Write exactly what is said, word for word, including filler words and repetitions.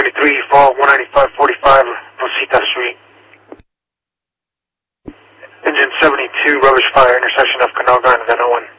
ninety-three, fall one ninety-five forty-five, Rosita Street. Engine seventy-two, rubbish fire, intersection of Canoga and Venoan.